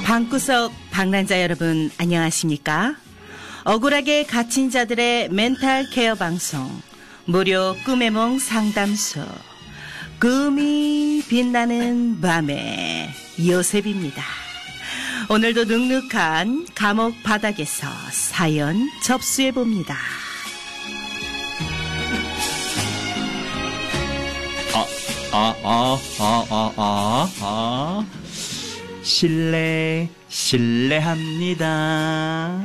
방구석 방랑자 여러분 안녕하십니까? 억울하게 갇힌 자들의 멘탈 케어 방송 무료 꿈의 몽 상담소 꿈이 빛나는 밤의 요셉입니다. 오늘도 눅눅한 감옥 바닥에서 사연 접수해봅니다. 실례합니다.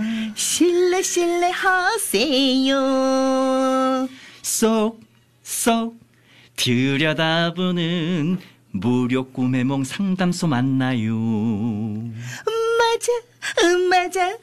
실례하세요. 쏙 들여다보는 무료 꿈의 몽 상담소 맞나요? 맞아.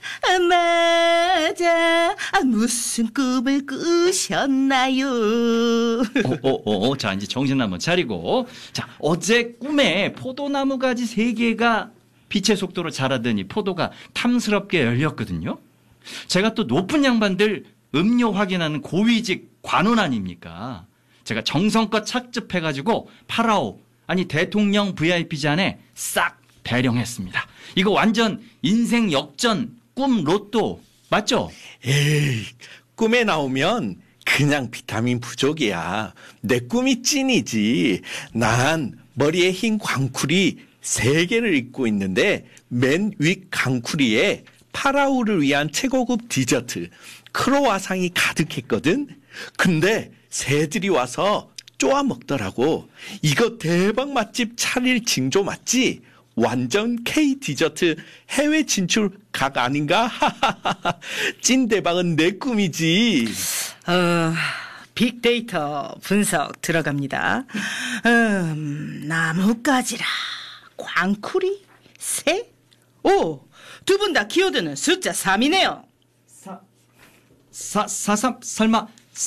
무슨 꿈을 꾸셨나요? 자, 이제 정신 한번 차리고. 자, 어제 꿈에 포도나무 가지 3개가 빛의 속도로 자라더니 포도가 탐스럽게 열렸거든요. 제가 또 높은 양반들 음료 확인하는 고위직 관원 아닙니까? 제가 정성껏 착즙해가지고 파라오, 아니 대통령 VIP 잔에 싹 대령했습니다. 이거 완전 인생 역전 꿈 로또 맞죠? 에이, 꿈에 나오면 그냥 비타민 부족이야. 내 꿈이 찐이지. 난 머리에 흰 광쿨이 3개를 입고 있는데 맨 윗 광쿨이에 파라오를 위한 최고급 디저트 크로와상이 가득했거든. 근데 새들이 와서 쪼아 먹더라고. 이거 대박 맛집 차릴 징조 맞지? 완전 K 디저트 해외 진출 각 아닌가? 찐 대박은 내 꿈이지. 빅데이터 분석 들어갑니다. 나뭇가지라 광쿨이 새? 오, 두 분 다 키워드는 숫자 3이네요. 설마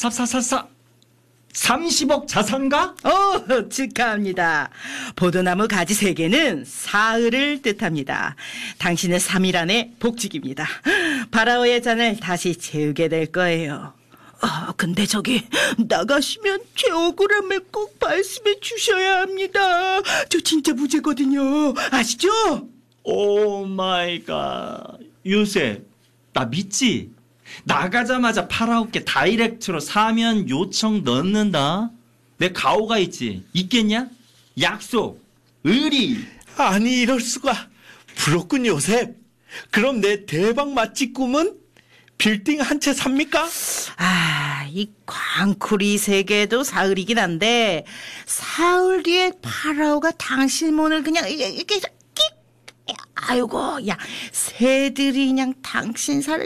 30억 자산가? 축하합니다. 포도나무 가지 3개는 사흘을 뜻합니다. 당신의 3일 안에 복직입니다. 파라오의 잔을 다시 채우게 될 거예요. 근데 저기 나가시면 제 억울함을 꼭 말씀해 주셔야 합니다. 저 진짜 무죄거든요. 아시죠? 오 마이 갓. 요셉, 나 믿지? 나가자마자 파라오께 다이렉트로 사면 요청 넣는다. 내 가오가 있지. 있겠냐? 약속, 의리. 아니 이럴 수가. 부럽군 요셉. 그럼 내 대박 맛집 꿈은 빌딩 한 채 삽니까? 이 광쿨이 3개도 사흘이긴 한데 사흘 뒤에 파라오가 당신 문을 그냥 이렇게 아이고, 야, 새들이 그냥 당신 살을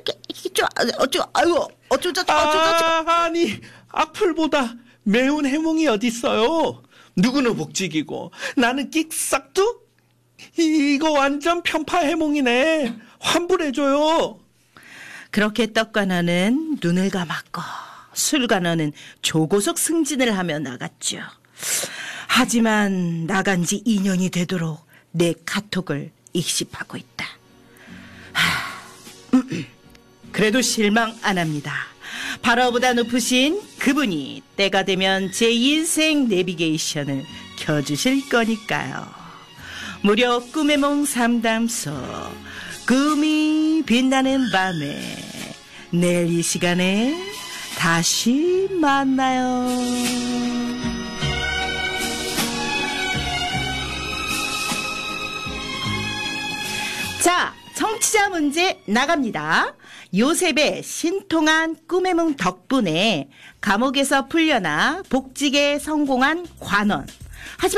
아니, 악플보다 매운 해몽이 어딨어요? 누구는 복직이고, 나는 끽싹둑? 이거 완전 편파 해몽이네. 환불해줘요. 그렇게 떡과 너는 눈을 감았고 술과 너는 조고속 승진을 하며 나갔죠. 하지만 나간 지 2년이 되도록 내 카톡을 익십하고 있다. 그래도 실망 안 합니다. 파라오보다 높으신 그분이 때가 되면 제 인생 내비게이션을 켜주실 거니까요. 무려 꿈의 몽 상담소 꿈이 빛나는 밤에 내일 이 시간에 다시 만나요. 자, 청취자 문제 나갑니다. 요셉의 신통한 꿈의 몽 덕분에 감옥에서 풀려나 복직에 성공한 관원.